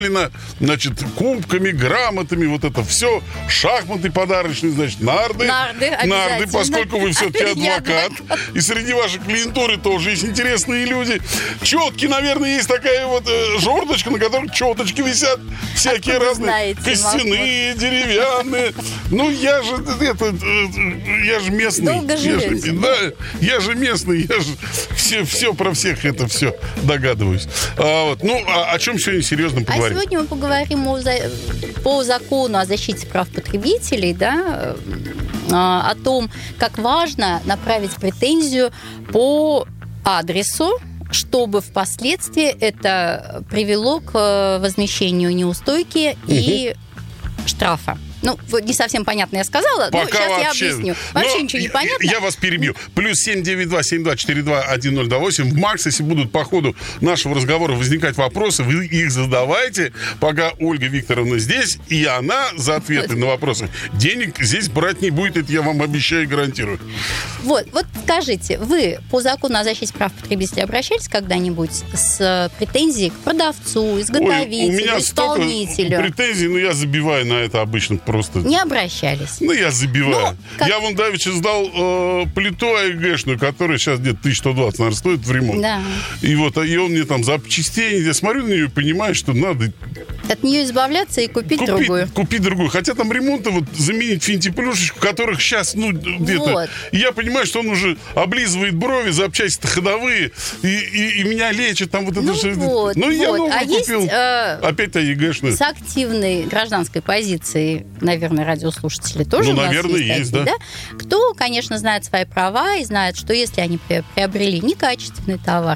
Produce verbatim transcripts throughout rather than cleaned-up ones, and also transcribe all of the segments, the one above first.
Значит, кубками, грамотами, вот это все, шахматы подарочные, значит, нарды. Нарды, нарды, поскольку вы все-таки адвокат. И среди вашей клиентуры тоже есть интересные люди. Четки, наверное, есть такая вот э, жердочка, на которой четочки висят. Всякие Откуда разные. знаете, костяные, Махмуд? Деревянные. Ну, я же, это, э, я же местный. Долго я живете. же, да, я же местный, я же все, все про всех это все догадываюсь. А, вот, ну, а о чем сегодня серьезно поговорим? А сегодня мы поговорим о, по закону о защите прав потребителей, да, о том, как важно направить претензию по адресу, чтобы впоследствии это привело к возмещению неустойки и штрафа. Ну, не совсем понятно я сказала, но сейчас вообще, я объясню. Вообще но ничего не понятно. Я вас перебью. Плюс семь девять два семь два четыре два один ноль два восемь. В Макс, если будут по ходу нашего разговора возникать вопросы, вы их задавайте, пока Ольга Викторовна здесь, и она за ответы на вопросы денег здесь брать не будет, это я вам обещаю и гарантирую. Вот, вот скажите, вы по закону о защите прав потребителей обращались когда-нибудь с претензией к продавцу, изготовителю, Ой, у меня исполнителю? столько претензий, но я забиваю на это обычно просто. Не обращались. Ну, я забиваю. Ну, как... Я вон давеча сдал э, плиту АЭГшную, которая сейчас где-то тысяча сто двадцать, наверное, стоит в ремонт. Да. И вот, и он мне там запчастей, я смотрю на нее и понимаю, что надо... От нее избавляться и купить, купить другую. Купить другую. Хотя там ремонты, вот заменить финтиплюшечку, которых сейчас, ну, где-то... Вот. И я понимаю, что он уже облизывает брови, запчасти ходовые, и, и, и меня лечит там вот это... Ну, же... вот, ну я вот. новую а купил. Есть, э, опять АЭГшную. С активной гражданской позицией, наверное, радиослушатели тоже ну, у нас наверное, есть, есть такие, да? да? Кто, конечно, знает свои права и знает, что если они приобрели некачественный товар,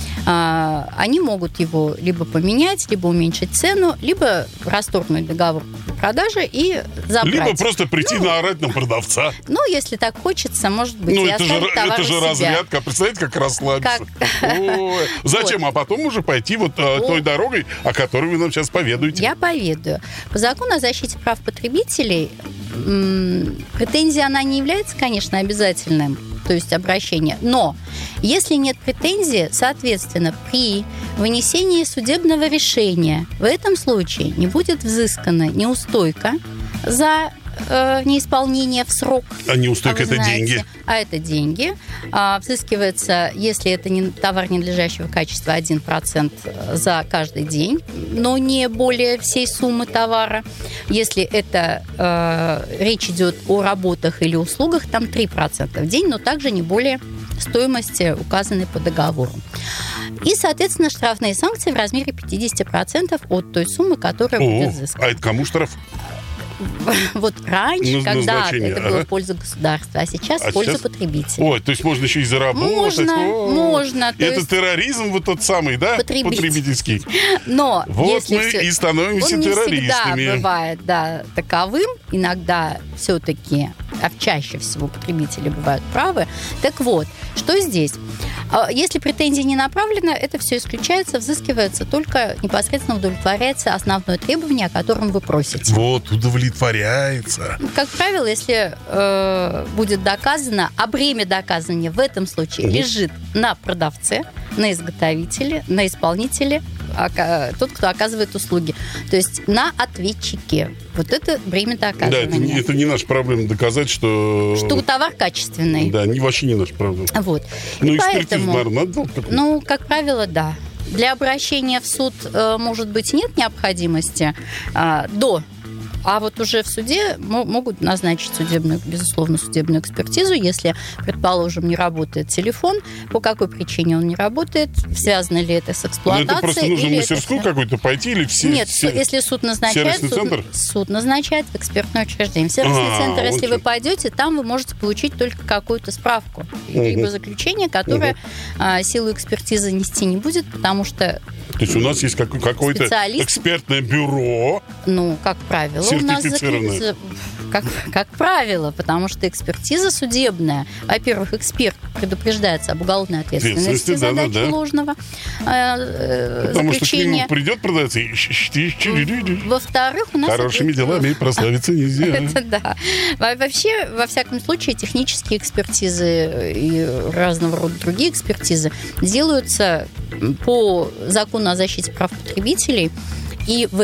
они могут его либо поменять, либо уменьшить цену, либо расторгнуть договор продажи и забрать. Либо просто прийти ну, наорать на продавца. Ну, если так хочется, может быть, ну, и это оставить же, товар это у же себя. разрядка. Представляете, как расслабиться? Как... Ой. Зачем? Вот. А потом уже пойти вот, вот той дорогой, о которой вы нам сейчас поведаете. Я поведаю. По закону о защите прав потребителей м- претензия, она не является, конечно, обязательным, то есть обращение. Но если нет претензии, соответственно, при вынесении судебного решения в этом случае не будет взыскана неустойка за э, неисполнение в срок. А неустойка – это знаете, деньги? А это деньги. А, взыскивается, если это не товар ненадлежащего качества, один процент за каждый день, но не более всей суммы товара. Если это э, речь идет о работах или услугах, там три процента в день, но также не более стоимости, указанной по договору. И, соответственно, штрафные санкции в размере пятьдесят процентов от той суммы, которая О, будет взыскана. А это кому штраф? Вот раньше, когда это было ага. в пользу государства, а сейчас а в пользу сейчас? потребителя. Ой, то есть можно еще и заработать? Можно, О, можно. Это есть... терроризм вот тот самый, да? Потребитель. Потребительский. Но вот если мы все... и становимся он террористами. не всегда бывает, да, таковым. Иногда все-таки, а чаще всего потребители бывают правы. Так вот, что здесь? Если претензия не направлена, это все исключается, взыскивается, только непосредственно удовлетворяется основное требование, о котором вы просите. Вот, удовлетворяется. Как правило, если э, будет доказано, а бремя доказывания в этом случае угу. лежит на продавце, на изготовителе, на исполнителе, тот, кто оказывает услуги. То есть на ответчике. Вот это бремя доказывания. Да, это, это не наша проблема доказать, что... Что товар качественный. Да, не, вообще не наша проблема. Вот. Ну, и экспертизу, поэтому, наверное, надо делать какую-то? Ну, как правило, да. Для обращения в суд, может быть, нет необходимости а, до... А вот уже в суде могут назначить судебную, безусловно, судебную экспертизу, если, предположим, не работает телефон, по какой причине он не работает, связано ли это с эксплуатацией. Но это просто нужно в мастерскую это... какую-то пойти или все? Нет, все... если суд назначает, сервисный суд, центр? суд назначает в экспертное учреждение. В сервисный А, центр, если очень. вы пойдете, там вы можете получить только какую-то справку, угу. либо заключение, которое угу. а, силу экспертизы нести не будет, потому что... То есть у нас есть как, какое-то экспертное бюро. Ну, как правило, у нас заключ... как, как правило, потому что экспертиза судебная, во-первых, эксперт предупреждается об уголовной ответственности за да, дачу да, да. ложного э, потому заключения. Что к нему придет продавец и... Во-вторых, у нас... Хорошими это... делами прославиться нельзя. Это да. Вообще, во всяком случае, технические экспертизы и разного рода другие экспертизы делаются по закону о защите прав потребителей, и в